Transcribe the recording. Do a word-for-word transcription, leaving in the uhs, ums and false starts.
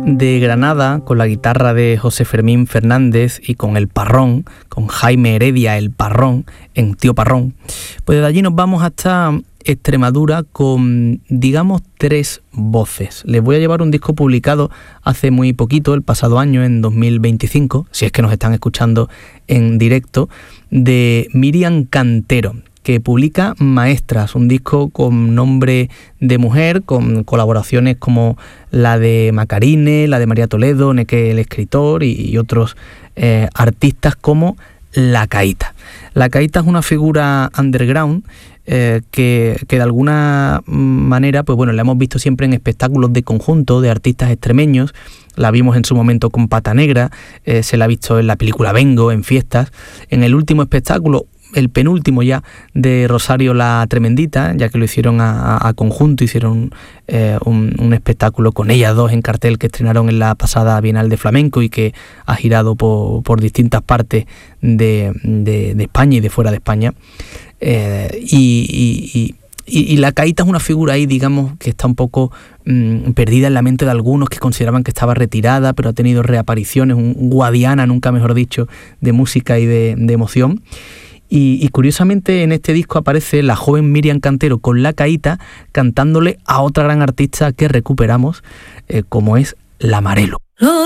de Granada, con la guitarra de José Fermín Fernández y con el Parrón, con Jaime Heredia el Parrón, en Tío Parrón. Pues de allí nos vamos hasta Extremadura con, digamos, tres voces. Les voy a llevar un disco publicado hace muy poquito, el pasado año, en dos mil veinticinco, si es que nos están escuchando en directo, de Miriam Cantero, que publica Maestras, un disco con nombre de mujer, con colaboraciones como la de Macarine, la de María Toledo, Neque el escritor y, y otros eh, artistas como La Caíta. La Caíta es una figura underground eh, que, que de alguna manera, pues bueno, la hemos visto siempre en espectáculos de conjunto de artistas extremeños. La vimos en su momento con Pata Negra, eh, se la ha visto en la película Vengo, en fiestas. En el último espectáculo, el penúltimo ya, de Rosario la Tremendita, ya que lo hicieron a, a, a conjunto, hicieron eh, un, un espectáculo con ellas dos en cartel que estrenaron en la pasada Bienal de Flamenco y que ha girado por, por distintas partes de, de, de España y de fuera de España. Eh, y, y, y, y La Caíta es una figura ahí, digamos, que está un poco mmm, perdida en la mente de algunos que consideraban que estaba retirada, pero ha tenido reapariciones, un, un guadiana, nunca mejor dicho, de música y de, de emoción. Y, y curiosamente en este disco aparece la joven Miriam Cantero con La Caíta cantándole a otra gran artista que recuperamos, eh, como es La Marelo.